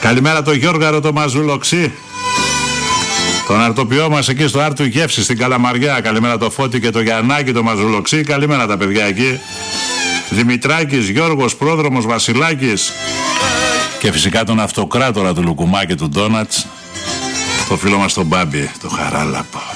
Καλημέρα το Γιώργαρο το Μαζουλοξή, τον αρτοποιό μας εκεί στο Άρτου Γεύση στην Καλαμαριά. Καλημέρα το Φώτη και το Γιαννάκη το Μαζουλοξή. Καλημέρα τα παιδιά εκεί. Δημητράκης, Γιώργος, Πρόδρομος, Βασιλάκης. Και φυσικά τον αυτοκράτορα του Λουκουμά και του Ντόνατς, το φίλο μας τον Μπάμπη, το Χαράλαπο.